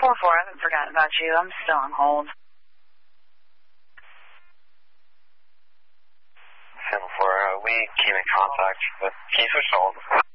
I haven't forgotten about you. I'm still on hold. 7-4, we came in contact with... Can you switch to hold?